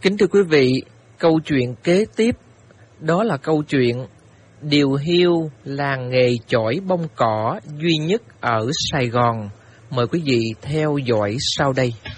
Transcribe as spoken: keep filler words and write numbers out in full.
Kính thưa quý vị, câu chuyện kế tiếp đó là câu chuyện điều hiu làng nghề chổi bông cỏ duy nhất ở Sài Gòn. Mời quý vị theo dõi sau đây.